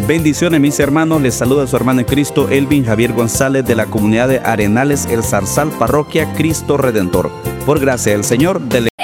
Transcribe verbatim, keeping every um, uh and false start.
Bendiciones, mis hermanos. Les saluda su hermano en Cristo, Elvin Javier González, de la comunidad de Arenales El Zarzal, parroquia Cristo Redentor. Por gracia del Señor, del